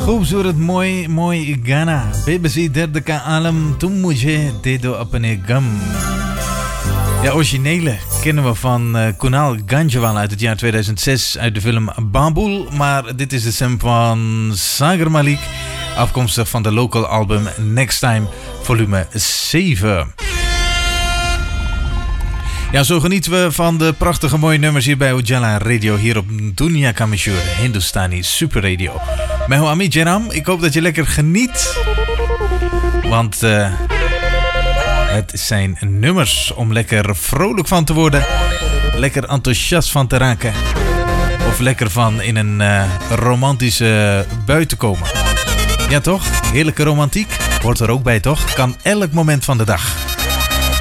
खूबसूरत मोई गाना बेबसी दर्द का आलम तुम मुझे दे दो अपने गम. Ja, originele kennen we van Kunal Ganjwala uit het jaar 2006 uit de film Babul. Maar dit is de stem van Sagar Malik, afkomstig van de local album Next Time volume 7. Ja, zo genieten we van de prachtige mooie nummers hier bij Ujala Radio, hier op Dunia Ka Mashhoor, Hindustani Super Radio. Mijn naam is Amit Jaram, ik hoop dat je lekker geniet, want het zijn nummers om lekker vrolijk van te worden, lekker enthousiast van te raken of lekker van in een romantische bui te komen. Ja toch? Heerlijke romantiek hoort er ook bij toch? Kan elk moment van de dag.